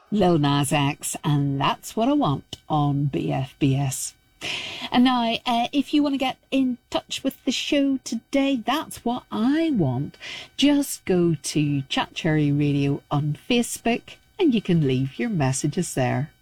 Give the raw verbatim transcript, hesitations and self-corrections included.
Lil Nas X, and That's What I Want on B F B S. And now, uh, if you want to get in touch with the show today, that's what I want. Just go to Chat Cherry Radio on Facebook and you can leave your messages there.